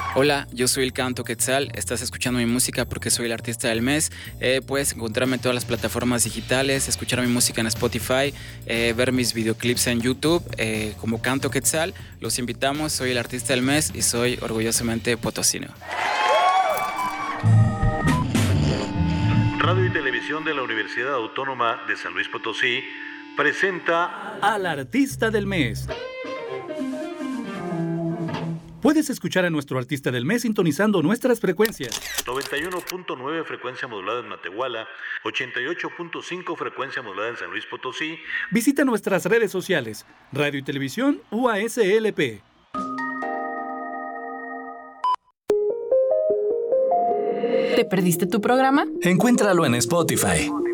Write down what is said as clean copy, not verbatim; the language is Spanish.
Hola, yo soy el Canto Quetzal, estás escuchando mi música porque soy el artista del mes. Puedes encontrarme en todas las plataformas digitales, escuchar mi música en Spotify, ver mis videoclips en YouTube como Canto Quetzal. Los invitamos, soy el artista del mes y soy orgullosamente potosino. Radio y Televisión de la Universidad Autónoma de San Luis Potosí presenta al artista del mes. Puedes escuchar a nuestro artista del mes sintonizando nuestras frecuencias. 91.9 frecuencia modulada en Matehuala, 88.5 frecuencia modulada en San Luis Potosí. Visita nuestras redes sociales, Radio y Televisión UASLP. ¿Te perdiste tu programa? Encuéntralo en Spotify.